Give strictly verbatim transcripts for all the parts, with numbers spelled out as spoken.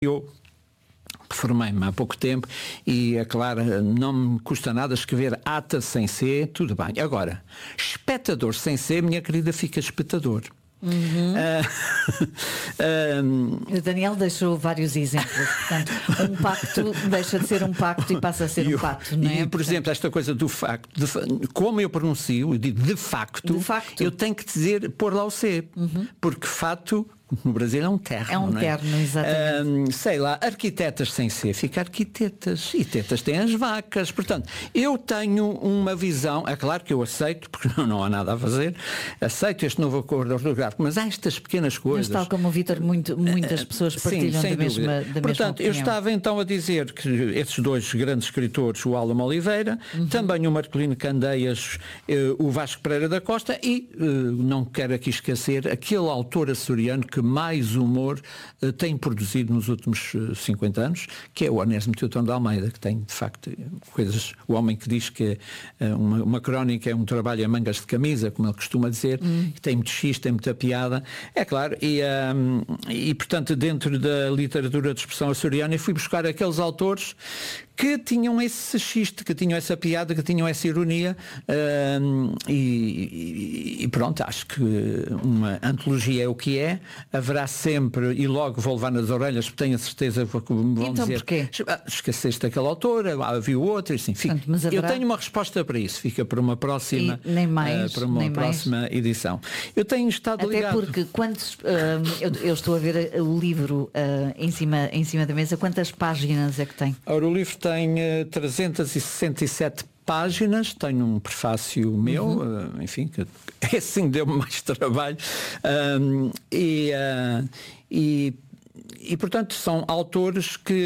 Eu formei-me há pouco tempo e, é claro, não me custa nada escrever ata sem C, tudo bem. Agora, espectador sem C, minha querida, fica espectador. Uhum. Uh, uh, o Daniel deixou vários exemplos. Portanto, um pacto deixa de ser um pacto e passa a ser um pacto, não é? E, por Portanto... exemplo, esta coisa do facto, de, como eu pronuncio, eu digo de facto, de facto, eu tenho que dizer, pôr lá o C, uhum. porque fato no Brasil é um terno. É um não é? terno, exatamente. Uh, sei lá, arquitetas sem C, fica arquitetas. E tetas têm as vacas. Portanto, eu tenho uma visão, é claro que eu aceito, porque não, não há nada a fazer, aceito este novo acordo ortográfico, mas há estas pequenas coisas. Mas tal como o Vítor, muito, muitas pessoas partilham Sim, da mesma, da mesma Portanto, opinião. eu estava então a dizer que esses dois grandes escritores, o Álamo Oliveira, uhum. também o Marcolino Candeias, eh, o Vasco Pereira da Costa e, eh, não quero aqui esquecer, aquele autor açoriano que mais humor uh, tem produzido nos últimos uh, cinquenta anos, que é o Onésimo Teutão de Almeida, que tem, de facto, coisas... O homem que diz que uh, uma, uma crónica é um trabalho a mangas de camisa, como ele costuma dizer, hum. que tem muito xis, tem muita piada. É claro, e, um, e, portanto, dentro da literatura de expressão açoriana, eu fui buscar aqueles autores que tinham esse xiste, que tinham essa piada, que tinham essa ironia, um, e, e pronto, acho que uma antologia é o que é, haverá sempre, e logo vou levar nas orelhas, porque tenho a certeza que me vão então, dizer, porquê? Esqueceste daquela autora, havia outro, assim, enfim, Portanto, mas haverá... eu tenho uma resposta para isso, fica para uma próxima, e nem mais, uh, para uma nem próxima mais. edição. Eu tenho estado Até ligado... porque quantos, uh, eu, eu estou a ver o livro uh, em, cima, em cima da mesa, quantas páginas é que tem? Ora, o livro tem uh, trezentas e sessenta e sete páginas, tenho um prefácio meu, uhum. uh, enfim, que é assim, deu-me mais trabalho, um, e, uh, e E, portanto, são autores que...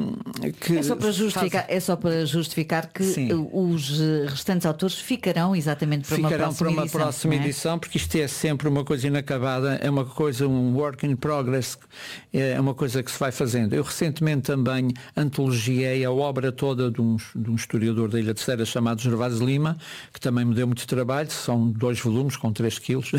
que é, só para justificar, fazem... é só para justificar que Sim. os restantes autores ficarão exatamente para ficarão uma próxima para uma edição, próxima é? edição, porque isto é sempre uma coisa inacabada, é uma coisa, um work in progress, é uma coisa que se vai fazendo. Eu recentemente também antologiei a obra toda de um, de um historiador da Ilha Terceira chamado Gervásio Lima, que também me deu muito trabalho, são dois volumes com três quilos.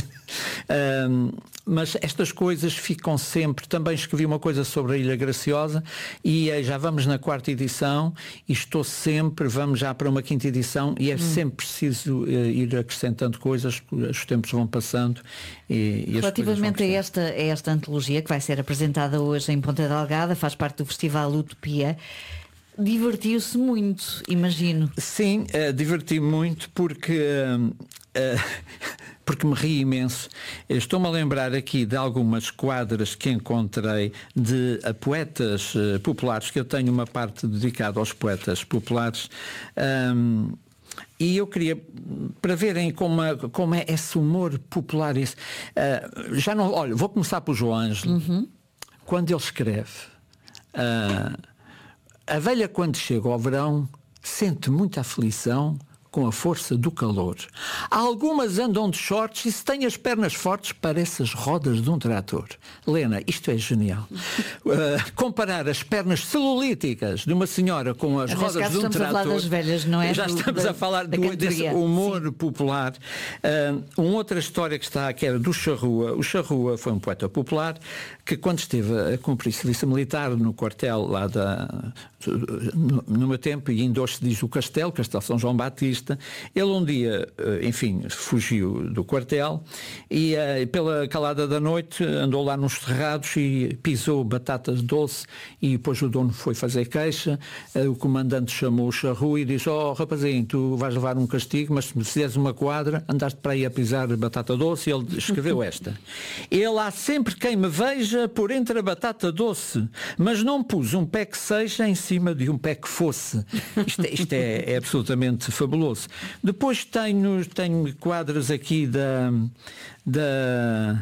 um, mas estas coisas ficam sempre, também escrevi uma coisa sobre a Ilha Graciosa e já vamos na quarta edição e estou sempre, vamos já para uma quinta edição e é hum. sempre preciso uh, ir acrescentando coisas, os tempos vão passando e, e relativamente a esta, a esta antologia que vai ser apresentada hoje em Ponta Delgada, faz parte do Festival Utopia. Divertiu-se muito, imagino. Sim, uh, diverti-me muito porque uh, uh, porque me ri imenso. Estou-me a lembrar aqui de algumas quadras que encontrei de uh, poetas uh, populares, que eu tenho uma parte dedicada aos poetas populares, um, e eu queria, para verem como, como é esse humor popular, esse, uh, já não, olha, vou começar pelo João Ângelo, uhum. quando ele escreve uh, a velha quando chega ao verão sente muita aflição com a força do calor. Algumas andam de shorts e se têm as pernas fortes parece as rodas de um trator. Lena, isto é genial. Uh, comparar as pernas celulíticas de uma senhora com as Mas rodas caso de um estamos trator... a falar das velhas, não é? Já do, estamos da, a falar do, desse humor Sim. popular. Uh, uma outra história que está, que era do Charrua. O Charrua foi um poeta popular que quando esteve a cumprir serviço militar no quartel lá da... no, no meu tempo, e ainda hoje se diz o Castelo, Castelo São João Batista, ele um dia, enfim, fugiu do quartel e pela calada da noite andou lá nos terrados e pisou batatas doce e depois o dono foi fazer queixa, o comandante chamou o Charrua e disse: ó, oh, rapazinho, tu vais levar um castigo, mas se me fizeres uma quadra, andaste para aí a pisar batata doce. E ele escreveu esta: ele há sempre quem me veja por entre a batata doce, mas não pus um pé que seja em cima de um pé que fosse. Isto, é, isto é, é absolutamente fabuloso. Depois tenho, tenho quadros aqui da, da,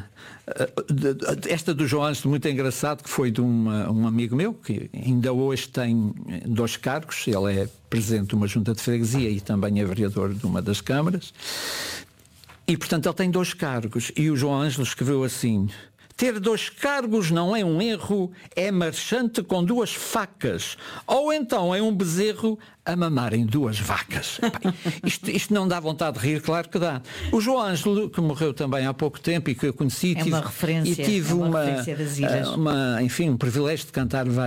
da esta do João Ângelo, muito engraçado, que foi de uma, um amigo meu que ainda hoje tem dois cargos. Ele é presidente de uma junta de freguesia e também é vereador de uma das câmaras e portanto ele tem dois cargos e o João Ângelo escreveu assim: ter dois cargos não é um erro, é marchante com duas facas. Ou então é um bezerro a mamar em duas vacas. Epá, isto, isto não dá vontade de rir, claro que dá. O João Ângelo, que morreu também há pouco tempo e que eu conheci, é tive, uma referência, e tive é uma, uma, referência das ilhas. uma, enfim, um privilégio de cantar várias